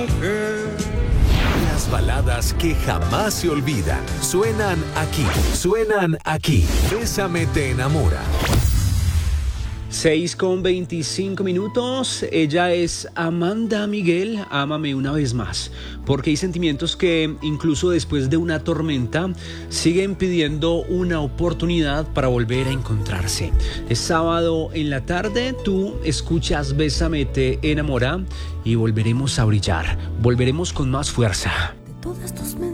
Las baladas que jamás se olvidan suenan aquí. Bésame te enamora. 6:25. Ella es Amanda Miguel, Ámame una vez más, porque hay sentimientos que incluso después de una tormenta siguen pidiendo una oportunidad para volver a encontrarse. Es sábado en la tarde, tú escuchas Bésame te enamora y volveremos a brillar, volveremos con más fuerza.